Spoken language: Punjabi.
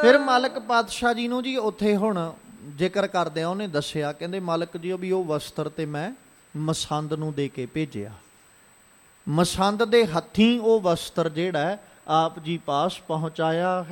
ਫਿਰ ਮਾਲਕ ਪਾਤਸ਼ਾਹ ਜੀ ਨੂੰ ਜੀ ਉੱਥੇ ਹੁਣ ਜ਼ਿਕਰ ਕਰਦਿਆਂ ਉਹਨੇ ਦੱਸਿਆ, ਕਹਿੰਦੇ ਮਾਲਕ ਜੀ ਵੀ ਉਹ ਵਸਤਰ ਤੇ ਮੈਂ ਮਸੰਦ ਨੂੰ ਦੇ ਕੇ ਭੇਜਿਆ। ਮਸੰਦ ਦੇ ਹੱਥੀਂ ਉਹ ਵਸਤਰ ਜਿਹੜਾ ਆਪ ਜੀ ਪਾਸ ਪਹੁੰਚਾਇਆ